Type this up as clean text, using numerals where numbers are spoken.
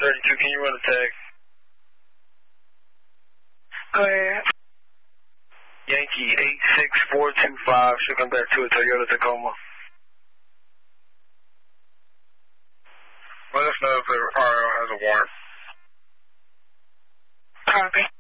32, can you run a tag? Go ahead. Yankee 86425, should come back to a Toyota Tacoma. Let us know if the RO has a warrant. Copy.